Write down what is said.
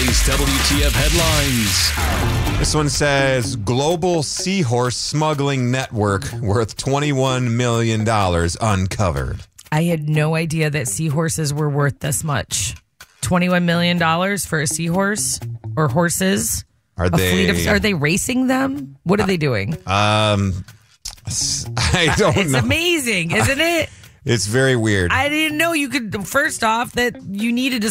Today's WTF headlines. This one says global seahorse smuggling network worth $21 million uncovered. I had no idea that seahorses were worth this much. $21 million for a seahorse or horses? Are they racing them? What are they doing? I don't know. It's amazing, isn't it? It's very weird. I didn't know you could, first off, that you needed to